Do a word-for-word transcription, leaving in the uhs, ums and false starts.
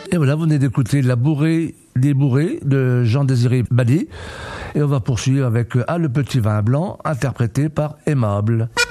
Et voilà, vous venez d'écouter La bourrée des bourrées de Jean-Désiré Badi. Et on va poursuivre avec Ah le petit vin blanc, interprété par Aimable.